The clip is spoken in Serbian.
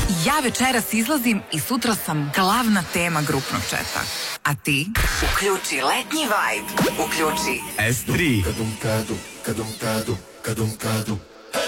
Ja večeras izlazim i sutra sam glavna tema grupnog četa. A ti? Uključi letnji vibe. Uključi S3.